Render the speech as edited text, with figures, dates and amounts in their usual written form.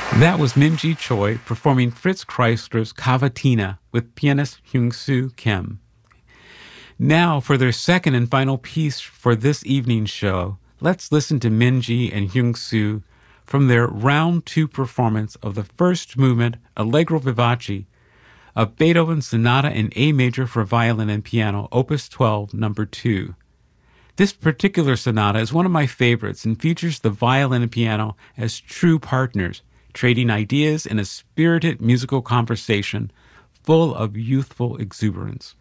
That was Minji Choi performing Fritz Kreisler's Cavatina with pianist Hyung-Soo Kim. Now, for their second and final piece for this evening's show, let's listen to Minji and Hyung-Soo from their round 2 performance of the first movement, Allegro Vivace, of Beethoven's Sonata in A major for violin and piano, Opus 12, number 2. This particular sonata is one of my favorites and features the violin and piano as true partners, trading ideas in a spirited musical conversation full of youthful exuberance.